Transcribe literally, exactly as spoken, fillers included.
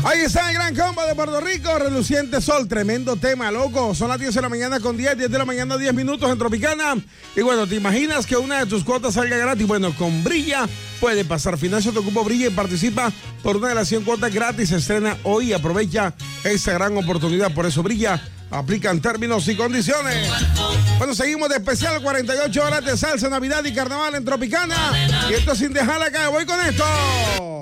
Ahí está el gran combo de Puerto Rico, reluciente sol, tremendo tema, loco. Son las diez de la mañana con diez, diez de la mañana, diez minutos en Tropicana. Y bueno, ¿te imaginas que una de tus cuotas salga gratis? Bueno, con Brilla puede pasar. Financia tu cupo Brilla y participa por una de las cien cuotas gratis. Se estrena hoy y aprovecha esta gran oportunidad. Por eso Brilla, aplican términos y condiciones. Bueno, seguimos de especial, cuarenta y ocho horas de salsa, Navidad y Carnaval en Tropicana. Y esto sin dejar acá, voy con esto.